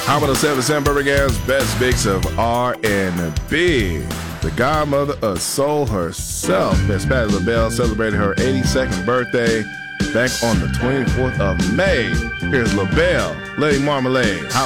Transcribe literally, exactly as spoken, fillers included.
Hot one oh seven Sam Birmingham's best mix of R and B. The godmother of soul herself, Miss Patti LaBelle, celebrated her eighty-second birthday back on the twenty-fourth of May. Here's LaBelle, Lady Marmalade, Hot